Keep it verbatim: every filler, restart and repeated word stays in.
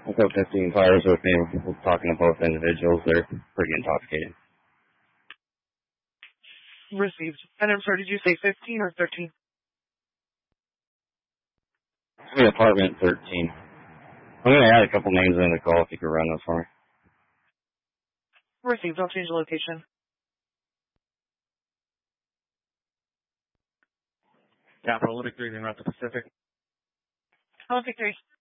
I took fifteen cars with me. We're talking to both individuals. They're pretty intoxicated. Received. And I'm sorry, did you say fifteen or thirteen? The apartment thirteen. I'm going to add a couple names in the call if you could run those for me. Received. I'll change the location. Capital Olympic three, then route to Pacific. Olympic three.